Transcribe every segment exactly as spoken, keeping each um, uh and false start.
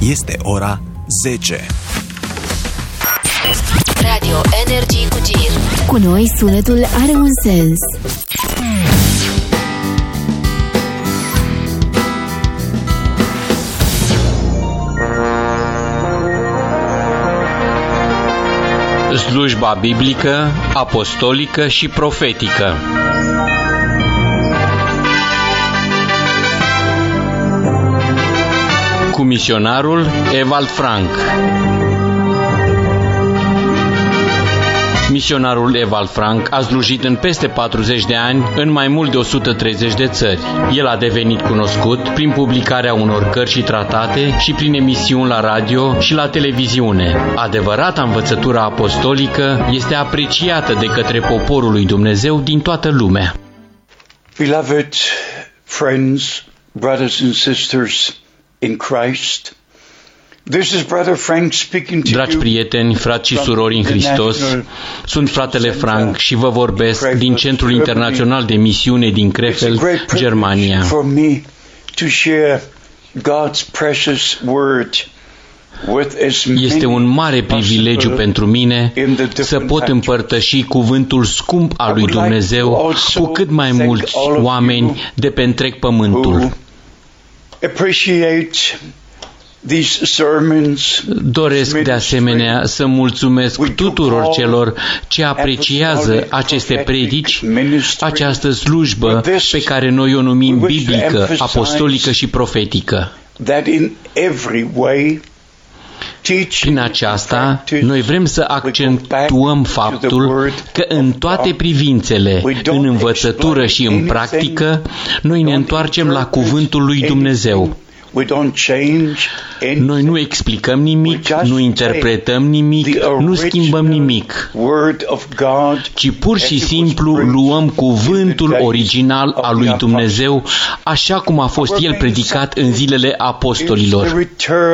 Este ora zece. Radio Energy cu Gir. Cu noi sunetul are un sens. Slujba biblică, apostolică și profetică. Cu misionarul Ewald Frank. Misionarul Ewald Frank a slujit în peste patruzeci de ani în mai mult de o sută treizeci de țări. El a devenit cunoscut prin publicarea unor cărți și tratate și prin emisiuni la radio și la televiziune. Adevărata învățătură apostolică este apreciată de către poporul lui Dumnezeu din toată lumea. Beloved friends, brothers and sisters in Christ, this is Brother Frank speaking to you. Dragi prieteni, frați și surori în Hristos, sunt fratele Frank și vă vorbesc din Centrul Internațional de Misiune din Krefeld, Germania. For me to share God's precious word. Este un mare privilegiu pentru mine să pot împărtăși cuvântul scump al lui Dumnezeu cu cât mai mulți oameni de pe întreg pământul. Doresc de asemenea să mulțumesc tuturor celor ce apreciază aceste predici, această slujbă pe care noi o numim biblică, apostolică și profetică. Prin aceasta, noi vrem să accentuăm faptul că în toate privințele, în învățătură și în practică, noi ne întoarcem la cuvântul lui Dumnezeu. Noi nu explicăm nimic, nu interpretăm nimic, nu schimbăm nimic, ci pur și simplu luăm cuvântul original al lui Dumnezeu, așa cum a fost el predicat în zilele apostolilor.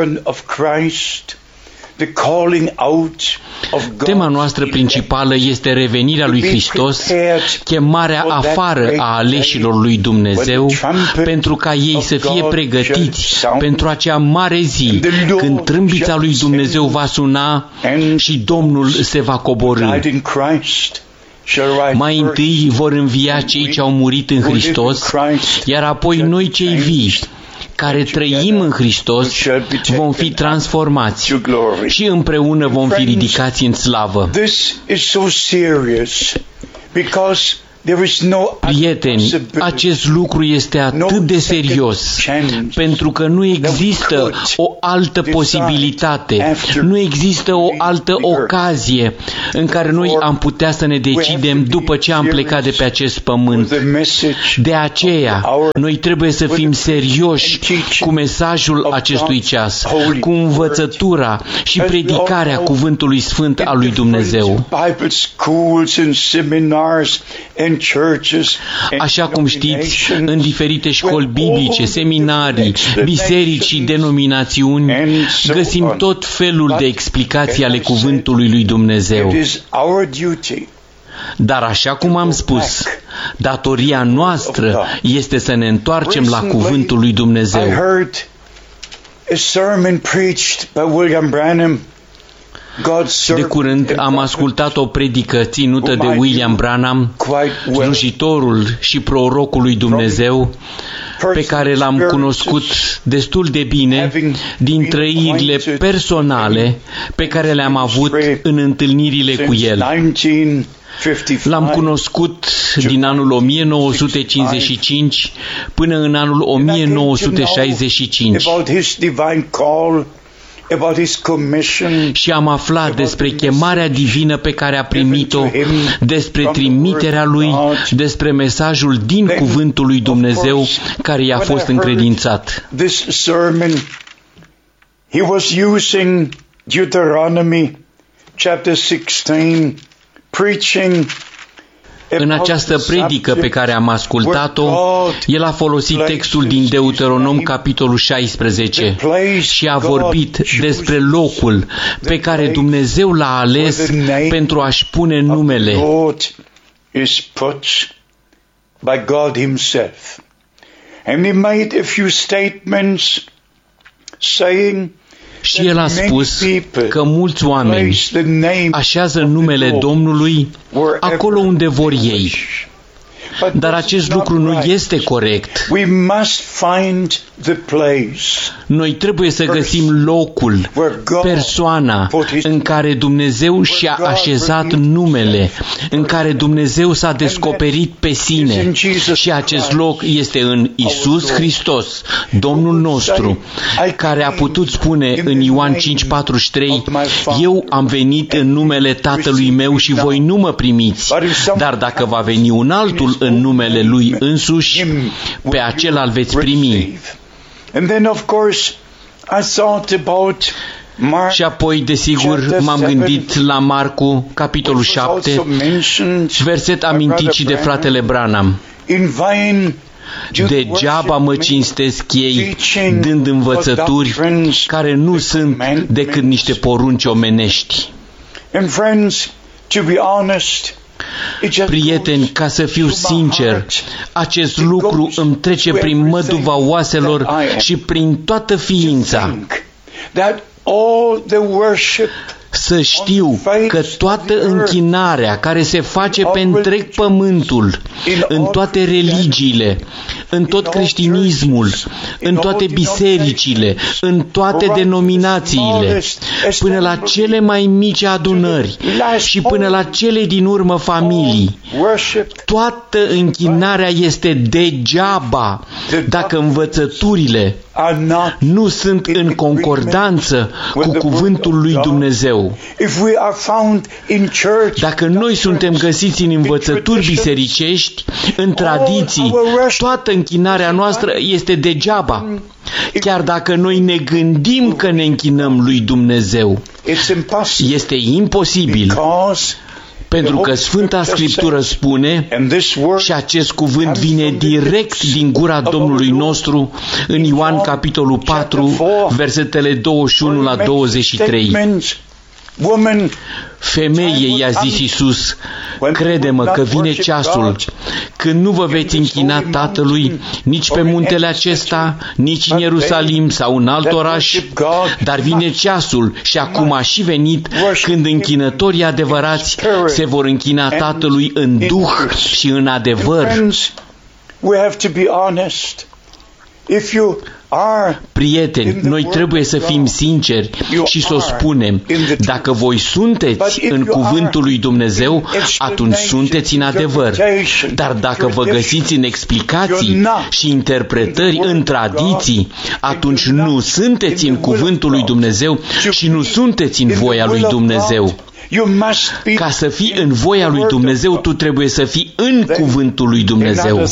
Tema noastră principală este revenirea lui Hristos, chemarea afară a aleșilor lui Dumnezeu, pentru ca ei să fie pregătiți pentru acea mare zi, când trâmbița lui Dumnezeu va suna și Domnul se va coborî. Mai întâi vor învia cei ce au murit în Hristos, iar apoi noi cei vii, care trăim în Hristos, vom fi transformați și împreună vom fi ridicați în slavă. Prieteni, acest lucru este atât de serios, pentru că nu există o altă posibilitate, nu există o altă ocazie în care noi am putea să ne decidem după ce am plecat de pe acest pământ. De aceea, noi trebuie să fim serioși cu mesajul acestui ceas, cu învățătura și predicarea cuvântului sfânt al lui Dumnezeu. Așa cum știți, în diferite școli biblice, seminarii, biserici și denominațiuni, găsim tot felul de explicații ale cuvântului lui Dumnezeu. Dar așa cum am spus, datoria noastră este să ne întoarcem la cuvântul lui Dumnezeu. De curând am ascultat o predică ținută de William Branham, slujitorul și prorocul lui Dumnezeu, pe care l-am cunoscut destul de bine din trăirile personale pe care le-am avut în întâlnirile cu el. L-am cunoscut din anul o mie nouă sute cincizeci și cinci până în anul o mie nouă sute șaizeci și cinci. Și am aflat despre chemarea divină pe care a primit-o, despre trimiterea lui, despre mesajul din cuvântul lui Dumnezeu care i-a fost încredințat. He was using Deuteronomy chapter sixteen, preaching. În această predică pe care am ascultat-o, el a folosit textul din Deuteronom, capitolul șaisprezece, și a vorbit despre locul pe care Dumnezeu l-a ales pentru a-și pune numele. And he made a few statements saying Și el a spus că mulți oameni așează numele Domnului acolo unde vor ei. Dar acest lucru nu este corect. Noi trebuie să găsim locul, persoana în care Dumnezeu și-a așezat numele, în care Dumnezeu s-a descoperit pe sine. Și acest loc este în Iisus Hristos, Domnul nostru, care a putut spune în Ioan cinci patruzeci și trei, eu am venit în numele Tatălui meu și voi nu mă primiți, dar dacă va veni un altul în numele Lui însuși, pe acela îl veți primi. Și apoi, desigur, m-am gândit la Marcu, capitolul șapte, verset amintit și de fratele Branham. Degeaba mă cinstesc ei, dând învățături care nu sunt decât niște porunci omenești. Prieteni, ca să fiu sincer, acest lucru îmi trece prin măduva oaselor și prin toată ființa. Să știu că toată închinarea care se face pe întreg pământul, în toate religiile, în tot creștinismul, în toate bisericile, în toate denominațiile, până la cele mai mici adunări și până la cele din urmă familii, toată închinarea este degeaba dacă învățăturile nu sunt în concordanță cu cuvântul lui Dumnezeu. Dacă noi suntem găsiți în învățături bisericești, în tradiții, toată închinarea noastră este degeaba. Chiar dacă noi ne gândim că ne închinăm lui Dumnezeu, este imposibil. Pentru că Sfânta Scriptură spune, și acest cuvânt vine direct din gura Domnului nostru, în Ioan capitolul patru, versetele douăzeci și unu la douăzeci și trei. Femeie, i-a zis Iisus, crede-mă că vine ceasul când nu vă veți închina Tatălui nici pe muntele acesta, nici în Ierusalim sau în alt oraș, dar vine ceasul și acum a și venit când închinătorii adevărați se vor închina Tatălui în duh și în adevăr. Prieteni, noi trebuie să fim sinceri și să o spunem. Dacă voi sunteți în cuvântul lui Dumnezeu, atunci sunteți în adevăr. Dar dacă vă găsiți în explicații și interpretări în tradiții, atunci nu sunteți în cuvântul lui Dumnezeu și nu sunteți în voia lui Dumnezeu. Ca să fii în voia lui Dumnezeu, tu trebuie să fii în cuvântul lui Dumnezeu.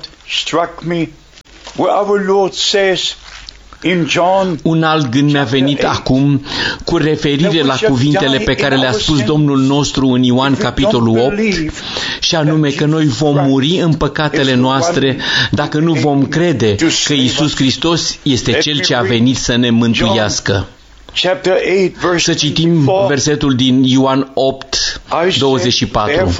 Un alt gând mi-a venit acum cu referire la cuvintele pe care le-a spus Domnul nostru în Ioan capitolul opt, și anume că noi vom muri în păcatele noastre dacă nu vom crede că Iisus Hristos este Cel ce a venit să ne mântuiască. Să citim versetul din Ioan opt, douăzeci și patru.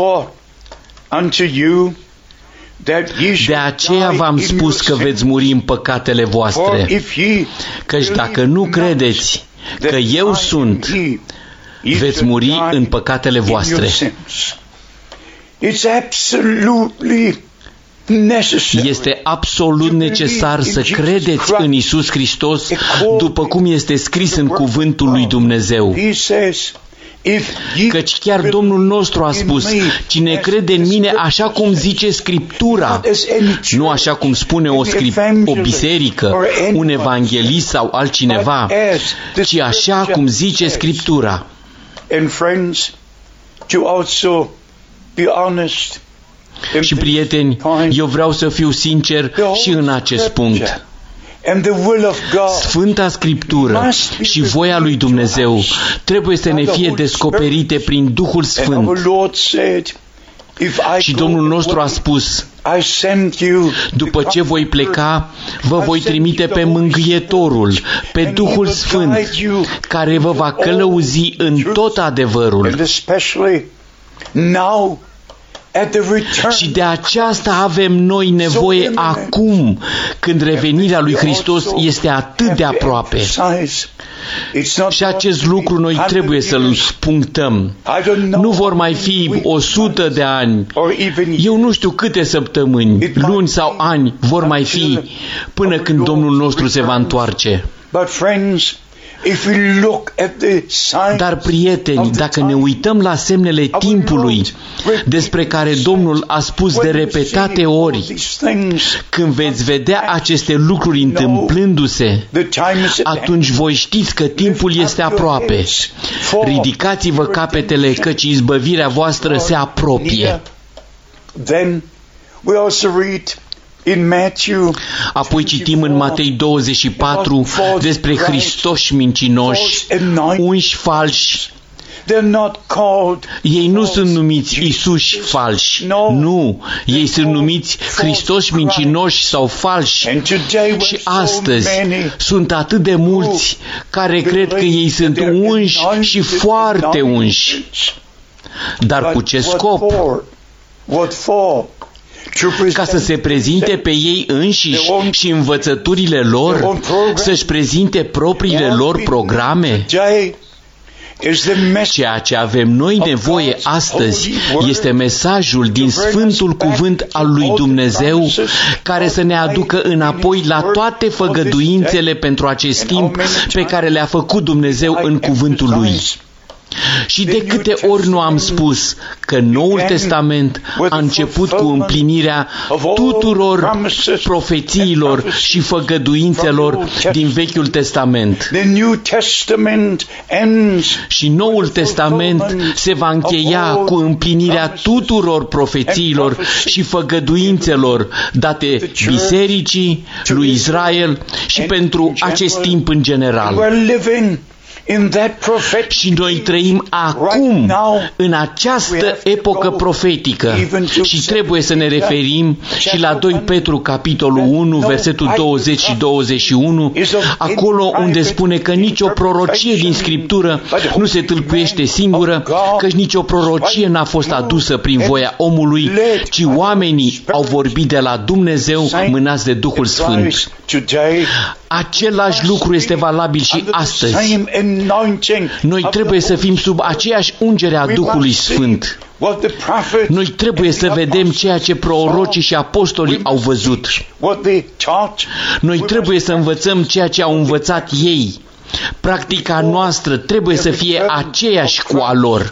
De aceea v-am spus că veți muri în păcatele voastre, căci dacă nu credeți că eu sunt, veți muri în păcatele voastre. Este absolut necesar să credeți în Iisus Hristos după cum este scris în cuvântul lui Dumnezeu. Căci chiar Domnul nostru a spus, cine crede în mine așa cum zice Scriptura, nu așa cum spune o, scrip- o biserică, un evanghelist sau altcineva, ci așa cum zice Scriptura. Și prieteni, eu vreau să fiu sincer și în acest punct. Sfânta Scriptură și voia lui Dumnezeu trebuie să ne fie descoperite prin Duhul Sfânt. Și Domnul nostru a spus, după ce voi pleca, vă voi trimite pe Mângâietorul, pe Duhul Sfânt, care vă va călăuzi în tot adevărul. Și de aceasta avem noi nevoie acum, când revenirea lui Hristos este atât de aproape. Și acest lucru noi trebuie să-l punctăm. Nu vor mai fi o sută de ani, eu nu știu câte săptămâni, luni sau ani vor mai fi până când Domnul nostru se va întoarce. Dar, prieteni, dacă ne uităm la semnele timpului despre care Domnul a spus de repetate ori, când veți vedea aceste lucruri întâmplându-se, atunci voi știți că timpul este aproape. Ridicați-vă capetele, căci izbăvirea voastră se apropie. Apoi citim în Matei douăzeci și patru despre Hristoși mincinoși, unși falși. Ei nu sunt numiți Isuși falși, nu, ei sunt numiți Hristoși mincinoși sau falși. Și astăzi sunt atât de mulți care cred că ei sunt unși și foarte unși. Dar cu ce scop? Ca să se prezinte pe ei înșiși și învățăturile lor, să-și prezinte propriile lor programe. Ceea ce avem noi nevoie astăzi este mesajul din Sfântul Cuvânt al lui Dumnezeu, care să ne aducă înapoi la toate făgăduințele pentru acest timp pe care le-a făcut Dumnezeu în Cuvântul Lui. Și de câte ori nu am spus că Noul Testament a început cu împlinirea tuturor profețiilor și făgăduințelor din Vechiul Testament. Și Noul Testament se va încheia cu împlinirea tuturor profețiilor și făgăduințelor date bisericii, lui Israel și pentru acest timp în general. Și noi trăim acum în această epocă profetică și trebuie să ne referim și la doi Petru capitolul unu, versetul douăzeci și douăzeci și unu, acolo unde spune că nicio prorocie din Scriptură nu se tâlcuiește singură, căci nicio prorocie n-a fost adusă prin voia omului, ci oamenii au vorbit de la Dumnezeu mânați de Duhul Sfânt. Același lucru este valabil și astăzi. Noi trebuie să fim sub aceeași ungere a Duhului Sfânt. Noi trebuie să vedem ceea ce prorocii și apostolii au văzut. Noi trebuie să învățăm ceea ce au învățat ei. Practica noastră trebuie să fie aceeași cu a lor.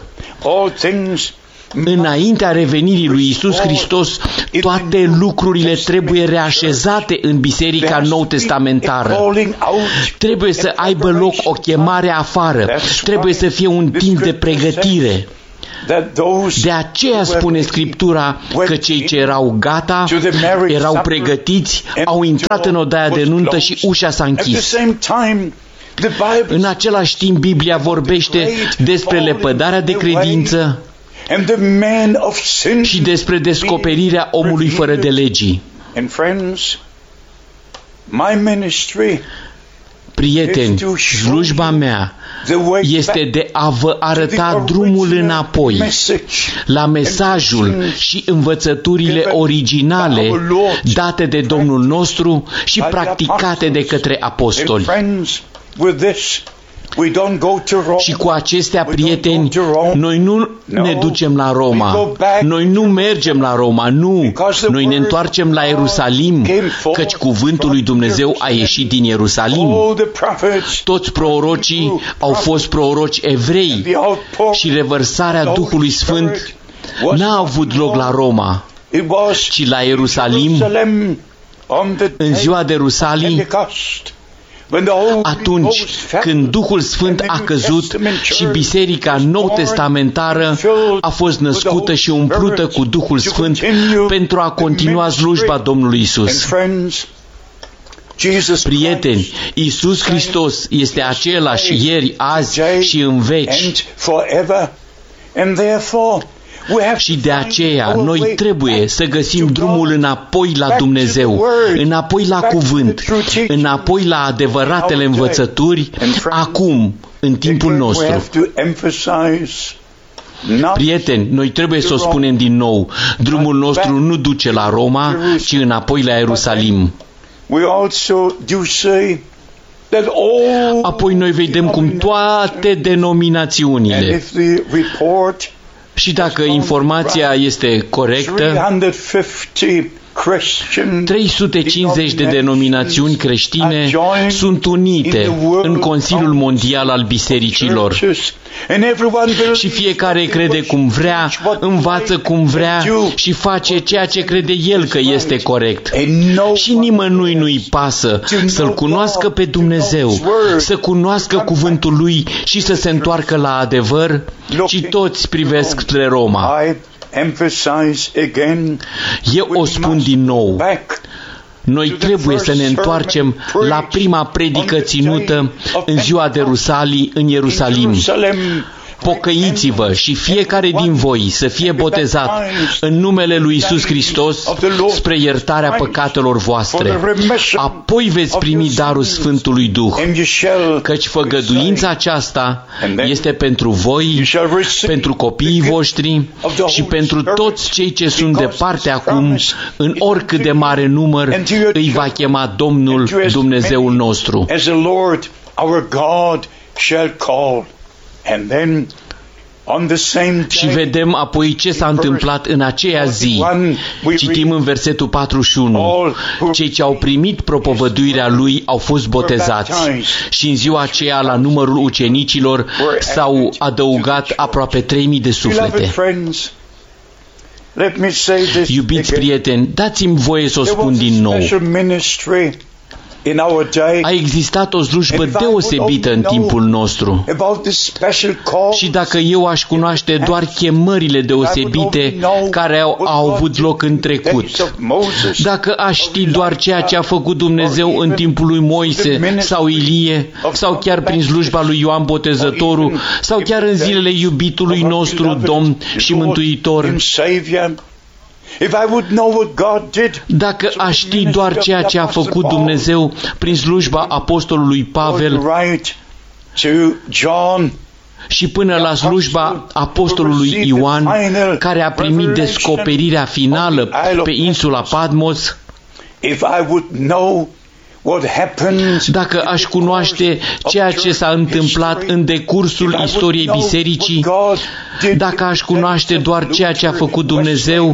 Înaintea revenirii lui Iisus Hristos, toate lucrurile trebuie reașezate în Biserica Nou-Testamentară. Trebuie să aibă loc o chemare afară. Trebuie să fie un timp de pregătire. De aceea spune Scriptura că cei ce erau gata, erau pregătiți, au intrat în odaia de nuntă și ușa s-a închis. În același timp, Biblia vorbește despre lepădarea de credință și despre descoperirea omului fără de legii. Prieteni, slujba mea este de a vă arăta drumul înapoi la mesajul și învățăturile originale date de Domnul nostru și practicate de către apostoli. Și cu acestea, prieteni, noi nu ne ducem la Roma, noi nu mergem la Roma, nu, noi ne întoarcem la Ierusalim, căci cuvântul lui Dumnezeu a ieșit din Ierusalim. Toți prorocii au fost proroci evrei și revărsarea Duhului Sfânt n-a avut loc la Roma, ci la Ierusalim, în ziua de Rusalii, atunci când Duhul Sfânt a căzut și Biserica Nou-Testamentară a fost născută și umplută cu Duhul Sfânt pentru a continua slujba Domnului Isus. Prieteni, Iisus Hristos este același ieri, azi și în veci. Și de aceea noi trebuie să găsim drumul înapoi la Dumnezeu, înapoi la cuvânt, înapoi la adevăratele învățături, acum, în timpul nostru. Prieteni, noi trebuie să o spunem din nou. Drumul nostru nu duce la Roma, ci înapoi la Ierusalim. Apoi noi vedem cum toate denominațiunile, și dacă informația este corectă, trei sute cincizeci de denominațiuni creștine sunt unite în Consiliul Mondial al Bisericilor. Și fiecare crede cum vrea, învață cum vrea și face ceea ce crede el că este corect. Și nimănui nu-i pasă să-L cunoască pe Dumnezeu, să cunoască cuvântul Lui și să se întoarcă la adevăr, ci toți privesc spre Roma. Eu o spun din nou. Noi trebuie să ne întoarcem la prima predică ținută în ziua de Rusalii în Ierusalim. Pocăiți-vă și fiecare din voi să fie botezat în numele lui Iisus Hristos spre iertarea păcatelor voastre. Apoi veți primi darul Sfântului Duh, căci făgăduința aceasta este pentru voi, pentru copiii voștri și pentru toți cei ce sunt departe acum, în oricât de mare număr îi va chema Domnul Dumnezeul nostru. And then, on the same day, și vedem apoi ce s-a întâmplat în aceea zi. Citim în versetul patruzeci și unu. Cei ce au primit propovăduirea lui au fost botezați și în ziua aceea la numărul ucenicilor s-au adăugat aproape trei mii de suflete. Iubiți prieteni, dați-mi voie să o spun din nou. A existat o slujbă deosebită în timpul nostru. Și dacă eu aș cunoaște doar chemările deosebite care au, au avut loc în trecut, dacă aș ști doar ceea ce a făcut Dumnezeu în timpul lui Moise sau Ilie, sau chiar prin slujba lui Ioan Botezătorul, sau chiar în zilele iubitului nostru Domn și Mântuitor, dacă aș ști doar ceea ce a făcut Dumnezeu prin slujba apostolului Pavel și până la slujba apostolului Ioan, care a primit descoperirea finală pe insula Patmos, dacă aș cunoaște ceea ce s-a întâmplat în decursul istoriei bisericii, dacă aș cunoaște doar ceea ce a făcut Dumnezeu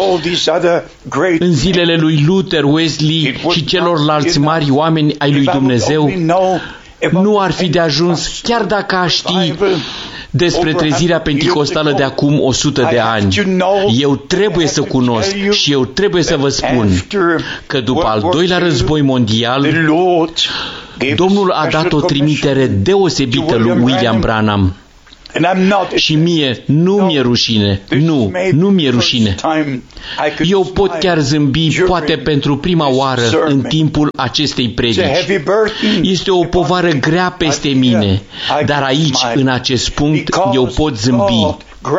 în zilele lui Luther, Wesley și celorlalți mari oameni ai lui Dumnezeu, nu ar fi de ajuns chiar dacă aș ști despre trezirea penticostală de acum o sută de ani. Eu trebuie să cunosc și eu trebuie să vă spun că după al doilea război mondial, Domnul a dat o trimitere deosebită lui William Branham. Și mie nu mi-e rușine, nu, nu mi-e rușine. Eu pot chiar zâmbi, poate pentru prima oară, în timpul acestei predici. Este o povară grea peste mine, dar aici, în acest punct, eu pot zâmbi.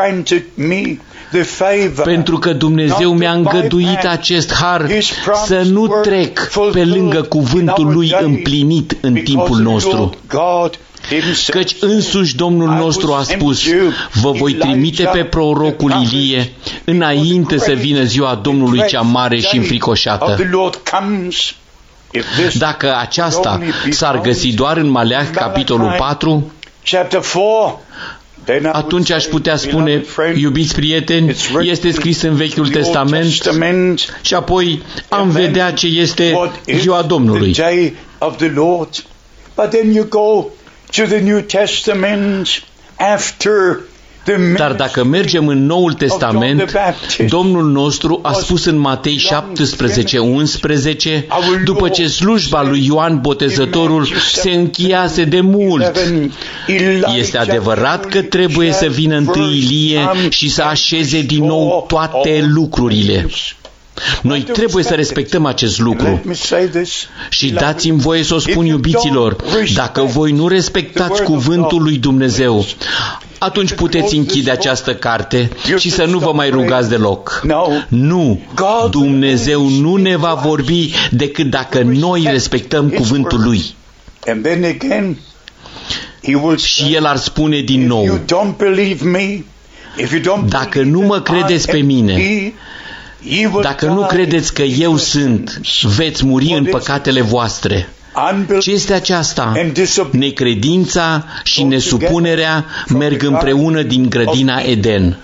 Pentru că Dumnezeu mi-a îngăduit acest har să nu trec pe lângă cuvântul Lui împlinit în timpul nostru. Căci însuși Domnul nostru a spus: vă voi trimite pe prorocul Ilie înainte să vină ziua Domnului cea mare și înfricoșată. Dacă aceasta s-ar găsi doar în Maleah, capitolul patru, atunci aș putea spune, iubiți prieteni, este scris în Vechiul Testament și apoi am vedea ce este ziua Domnului. Dar dacă mergem în Noul Testament, Domnul nostru a spus în Matei șaptesprezece unsprezece, după ce slujba lui Ioan Botezătorul se încheiase de mult: este adevărat că trebuie să vină întâi Ilie și să așeze din nou toate lucrurile. Noi trebuie să respectăm acest lucru. Și dați-mi voie să o spun, iubiților, dacă voi nu respectați cuvântul lui Dumnezeu, atunci puteți închide această carte și să nu vă mai rugați deloc. Nu! Dumnezeu nu ne va vorbi decât dacă noi respectăm cuvântul Lui. Și El ar spune din nou: dacă nu mă credeți pe mine, dacă nu credeți că eu sunt, veți muri în păcatele voastre. Ce este aceasta? Necredința și nesupunerea merg împreună din grădina Eden.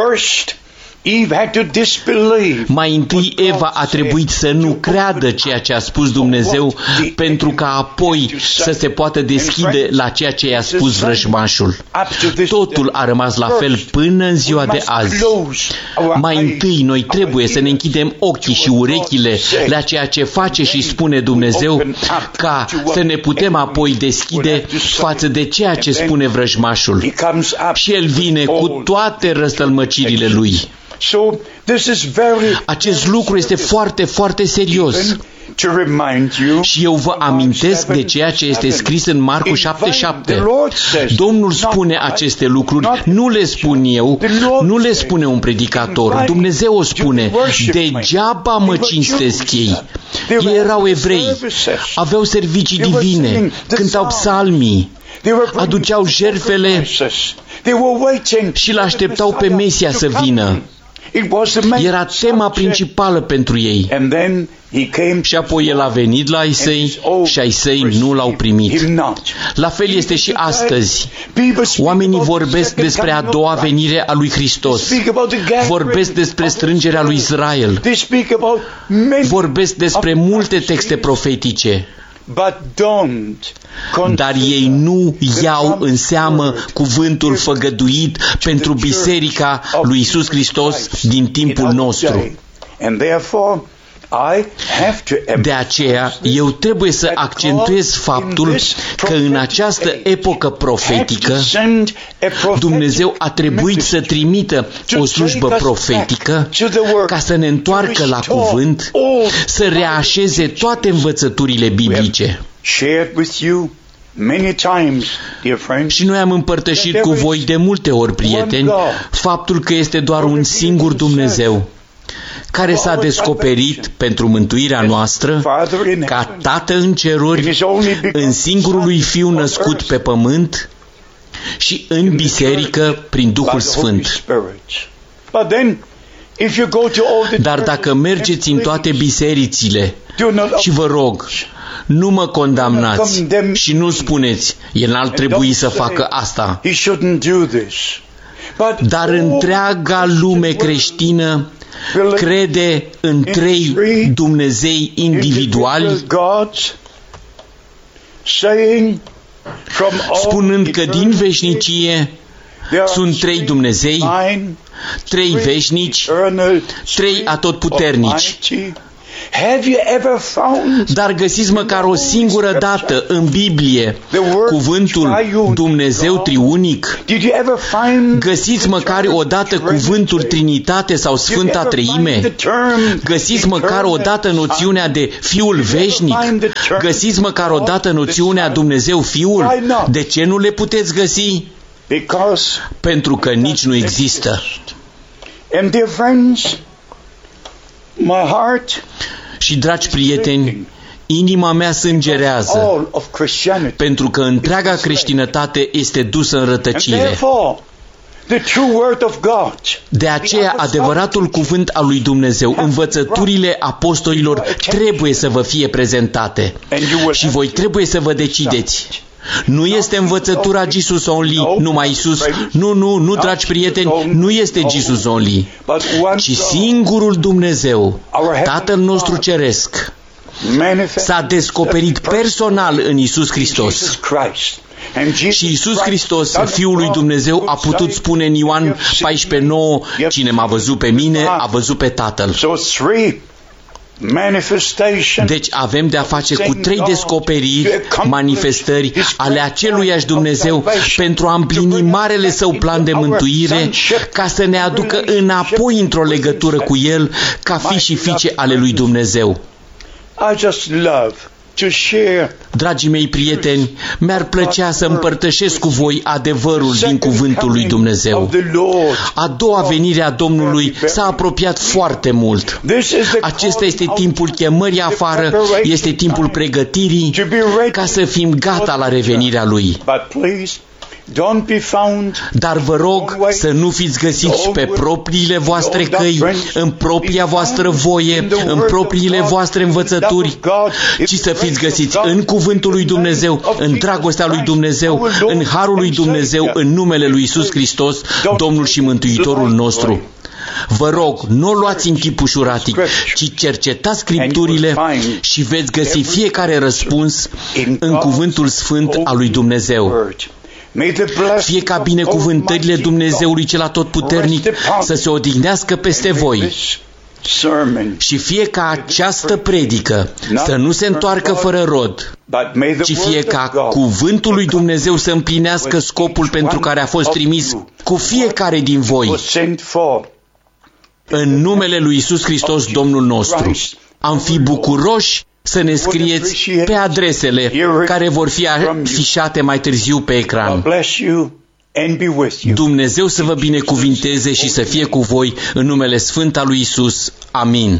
Mai întâi Eva a trebuit să nu creadă ceea ce a spus Dumnezeu pentru ca apoi să se poată deschide la ceea ce i-a spus vrăjmașul. Totul a rămas la fel până în ziua de azi. Mai întâi noi trebuie să ne închidem ochii și urechile la ceea ce face și spune Dumnezeu, ca să ne putem apoi deschide față de ceea ce spune vrăjmașul. Și el vine cu toate răstălmăcirile lui. Acest lucru este foarte, foarte serios. Și eu vă amintesc de ceea ce este scris în Marcu șapte șapte. Domnul spune aceste lucruri, nu le spun eu, nu le spune un predicator. Dumnezeu o spune, degeaba mă cinstesc ei. Ei erau evrei, aveau servicii divine, cântau psalmii, aduceau jertfele și l-așteptau pe Mesia să vină. Era tema principală pentru ei. Și apoi el a venit la ai săi și ai săi nu l-au primit. La fel este și astăzi. Oamenii vorbesc despre a doua venire a lui Hristos. Vorbesc despre strângerea lui Israel. Vorbesc despre multe texte profetice. Dar ei nu iau în seamă cuvântul făgăduit pentru biserica lui Iisus Hristos din timpul nostru. De aceea, eu trebuie să accentuez faptul că în această epocă profetică, Dumnezeu a trebuit să trimită o slujbă profetică ca să ne întoarcă la cuvânt, să reașeze toate învățăturile biblice. Și noi am împărtășit cu voi de multe ori, prieteni, faptul că este doar un singur Dumnezeu care s-a descoperit pentru mântuirea noastră ca Tată în ceruri, în singurul lui Fiu născut pe pământ și în biserică prin Duhul Sfânt. Dar dacă mergeți în toate bisericile și vă rog, nu mă condamnați și nu spuneți, el n-ar trebui să facă asta. Dar întreaga lume creștină crede în trei Dumnezei individuali, spunând că din veșnicie sunt trei Dumnezei, trei veșnici, trei atotputernici. Dar găsiți măcar o singură dată în Biblie cuvântul Dumnezeu triunic? Găsiți măcar o dată cuvântul Trinitate sau Sfânta Treime? Găsiți măcar o dată noțiunea de Fiul veșnic? Găsiți măcar o dată noțiunea Dumnezeu Fiul? De ce nu le puteți găsi? Pentru că nici nu există. Și, dragi prieteni, inima mea sângerează, pentru că întreaga creștinătate este dusă în rătăcire. De aceea, adevăratul cuvânt al lui Dumnezeu, învățăturile apostolilor trebuie să vă fie prezentate și voi trebuie să vă decideți. Nu este învățătura Jesus only, numai Isus. Nu, nu, nu, dragi prieteni, nu este Jesus only, ci singurul Dumnezeu, Tatăl nostru Ceresc, s-a descoperit personal în Iisus Hristos. Și Iisus Hristos, Fiul lui Dumnezeu, a putut spune în Ioan paisprezece nouă, cine m-a văzut pe mine, a văzut pe Tatăl. Deci avem de a face cu trei descoperiri, manifestări ale aceluiași Dumnezeu pentru a împlini marele său plan de mântuire, ca să ne aducă înapoi într-o legătură cu El, ca fi și fiice ale lui Dumnezeu. Dragii mei prieteni, mi-ar plăcea să împărtășesc cu voi adevărul din cuvântul lui Dumnezeu. A doua venire a Domnului s-a apropiat foarte mult. Acesta este timpul chemării afară, este timpul pregătirii ca să fim gata la revenirea Lui. Dar vă rog să nu fiți găsiți pe propriile voastre căi, în propria voastră voie, în propriile voastre învățături, ci să fiți găsiți în cuvântul lui Dumnezeu, în dragostea lui Dumnezeu, în harul lui Dumnezeu, în numele lui Iisus Hristos, Domnul și Mântuitorul nostru. Vă rog, nu o luați în chip ușuratic, ci cercetați Scripturile și veți găsi fiecare răspuns în cuvântul sfânt al lui Dumnezeu. Fie ca binecuvântările Dumnezeului cel atotputernic să se odihnească peste voi și fie ca această predică să nu se întoarcă fără rod, ci fie ca cuvântul lui Dumnezeu să împlinească scopul pentru care a fost trimis cu fiecare din voi. În numele lui Iisus Hristos, Domnul nostru, am fi bucuroși să ne scrieți pe adresele care vor fi afișate mai târziu pe ecran. Dumnezeu să vă binecuvinteze și să fie cu voi în numele sfânt al lui Iisus. Amin.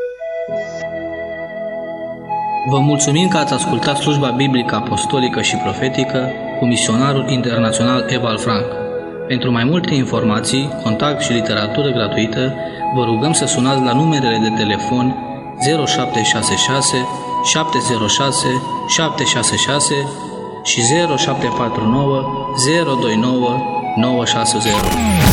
Vă mulțumim că ați ascultat slujba biblică apostolică și profetică cu misionarul internațional Eval Frank. Pentru mai multe informații, contact și literatură gratuită, vă rugăm să sunați la numerele de telefon zero șapte șase șase șapte zero șase șapte șase șase și zero șapte patru nouă zero doi nouă nouă șase zero.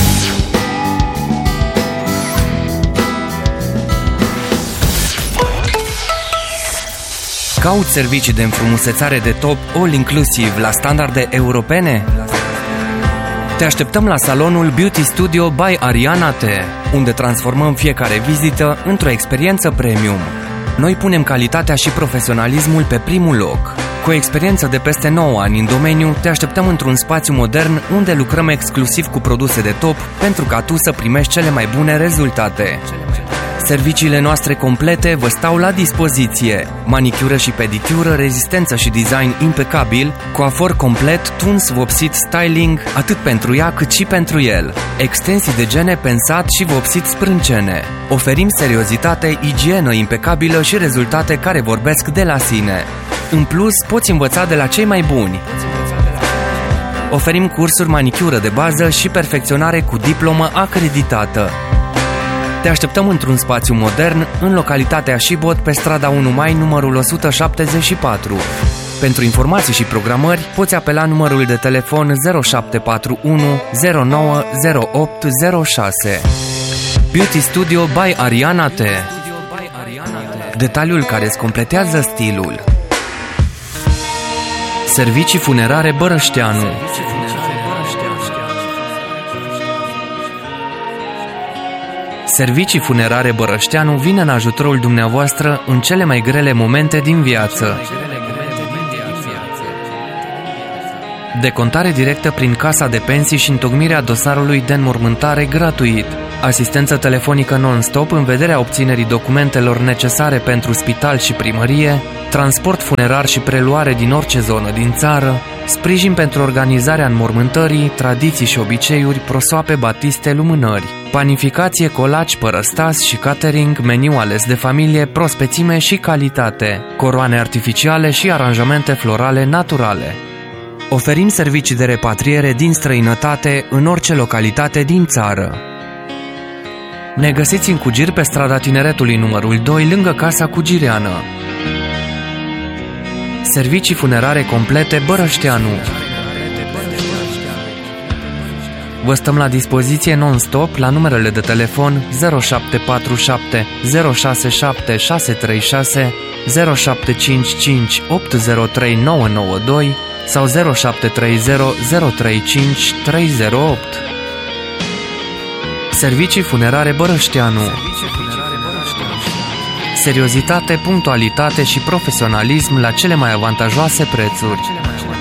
Cauți servicii de înfrumusețare de top all-inclusiv la standarde europene? Te așteptăm la salonul Beauty Studio by Ariana T, unde transformăm fiecare vizită într-o experiență premium. Noi punem calitatea și profesionalismul pe primul loc. Cu o experiență de peste nouă ani în domeniu, te așteptăm într-un spațiu modern unde lucrăm exclusiv cu produse de top pentru ca tu să primești cele mai bune rezultate. Serviciile noastre complete vă stau la dispoziție. Manicură și pedicură, rezistență și design impecabil, coafor complet, tuns, vopsit, styling, atât pentru ea cât și pentru el. Extensii de gene pensat și vopsit sprâncene. Oferim seriozitate, igienă impecabilă și rezultate care vorbesc de la sine. În plus, poți învăța de la cei mai buni. Oferim cursuri manicură de bază și perfecționare cu diplomă acreditată. Te așteptăm într-un spațiu modern, în localitatea Șibot, pe strada unu Mai, numărul o sută șaptezeci și patru. Pentru informații și programări, poți apela numărul de telefon zero șapte patru unu zero nouă zero opt zero șase. Beauty Studio by Ariana T. Detaliul care îți completează stilul. Servicii funerare Bărășteanu. Servicii funerare Bărășteanu vine în ajutorul dumneavoastră în cele mai grele momente din viață. Decontare directă prin casa de pensii și întocmirea dosarului de înmormântare gratuit. Asistență telefonică non-stop în vederea obținerii documentelor necesare pentru spital și primărie, transport funerar și preluare din orice zonă din țară, sprijin pentru organizarea înmormântării, tradiții și obiceiuri, prosoape, batiste, lumânări, panificație, colaci, părăstas și catering, meniu ales de familie, prospețime și calitate, coroane artificiale și aranjamente florale naturale. Oferim servicii de repatriere din străinătate în orice localitate din țară. Ne găsiți în Cugir pe strada Tineretului numărul doi, lângă Casa Cugireană. Servicii funerare complete Bărășteanu. Vă stăm la dispoziție non-stop la numerele de telefon zero șapte patru șapte zero șase șapte șase trei șase, zero șapte cinci cinci opt zero trei nouă nouă doi sau zero șapte trei zero zero trei cinci trei zero opt. Servicii funerare Bărășteanu. Seriozitate, punctualitate și profesionalism la cele mai avantajoase prețuri.